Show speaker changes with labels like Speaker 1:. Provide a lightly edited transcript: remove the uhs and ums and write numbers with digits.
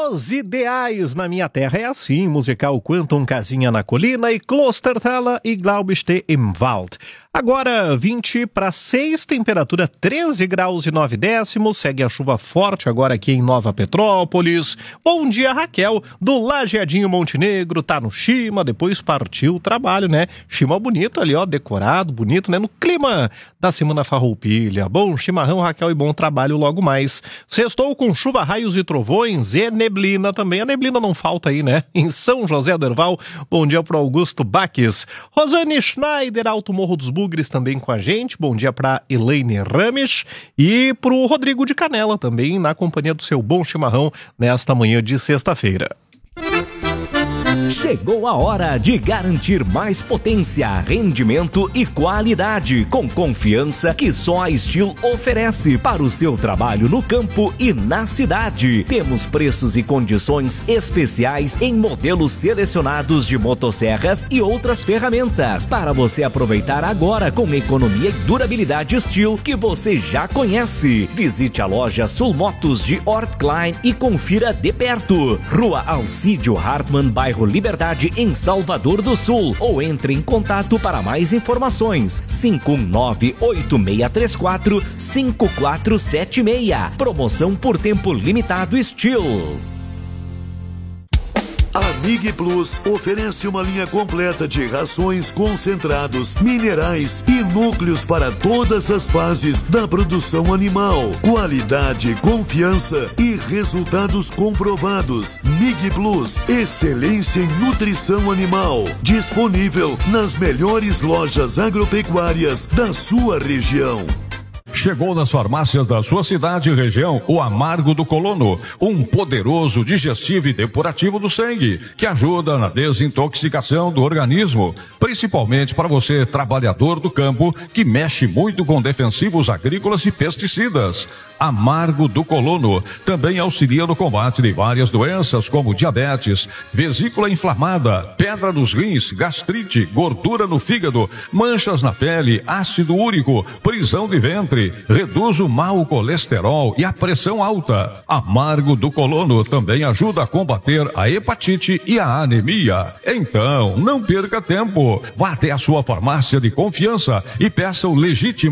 Speaker 1: Os Ideais na Minha Terra é assim, musical Quantum Casinha na Colina e Klosterthaler e Glaubste im Wald. Agora 20 para 6, temperatura 13 graus e 9 décimos, segue a chuva forte agora aqui em Nova Petrópolis. Bom dia, Raquel, do Lajeadinho Montenegro, tá no Chima, depois partiu o trabalho, né? Chima bonito ali, ó, decorado, bonito, né? No clima da Semana Farroupilha. Bom chimarrão, Raquel, e bom trabalho logo mais. Sextou com chuva, raios e trovões e neblina também. A neblina não falta aí, né? Em São José do Herval, bom dia pro Augusto Baques. Rosane Schneider, Alto Morro dos Bugres também com a gente, bom dia para Elaine Rames e pro Rodrigo de Canela também na companhia do seu bom chimarrão nesta manhã de sexta-feira.
Speaker 2: Chegou a hora de garantir mais potência, rendimento e qualidade com confiança que só a Stihl oferece para o seu trabalho no campo e na cidade. Temos preços e condições especiais em modelos selecionados de motosserras e outras ferramentas para você aproveitar agora com economia e durabilidade Stihl que você já conhece. Visite a loja Sul Motos de Ort Klein e confira de perto. Rua Alcídio Hartmann, bairro Liberdade, em Salvador do Sul, ou entre em contato para mais informações. 519-8634-5476. Promoção por tempo limitado Stihl.
Speaker 3: A Mig Plus oferece uma linha completa de rações, concentrados, minerais e núcleos para todas as fases da produção animal. Qualidade, confiança e resultados comprovados. Mig Plus, excelência em nutrição animal. Disponível nas melhores lojas agropecuárias da sua região.
Speaker 4: Chegou nas farmácias da sua cidade e região o Amargo do Colono, um poderoso digestivo e depurativo do sangue, que ajuda na desintoxicação do organismo, principalmente para você, trabalhador do campo, que mexe muito com defensivos agrícolas e pesticidas. Amargo do Colono também auxilia no combate de várias doenças como diabetes, vesícula inflamada, pedra nos rins, gastrite, gordura no fígado, manchas na pele, ácido úrico, prisão de ventre, reduz o mau colesterol e a pressão alta. Amargo do Colono também ajuda a combater a hepatite e a anemia. Então, não perca tempo. Vá até a sua farmácia de confiança e peça o legítimo